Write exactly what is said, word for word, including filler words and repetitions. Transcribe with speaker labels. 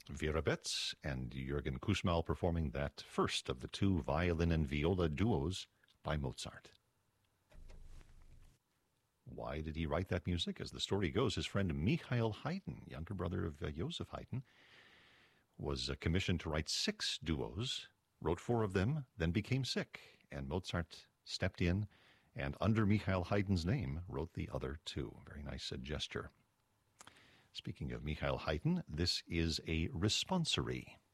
Speaker 1: Vera Betz and Jürgen Kussmaul performing that first of the two violin and viola duos by Mozart. Why did he write that music? As the story goes, his friend Michael Haydn, younger brother of uh, Joseph Haydn, was uh, commissioned to write six duos, wrote four of them, then became sick, and Mozart stepped in and under Michael Haydn's name wrote the other two. Very nice uh, gesture. Speaking of Michael Haydn, this is a responsory.